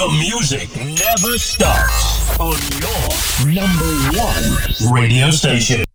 The music never stops on your number one radio station.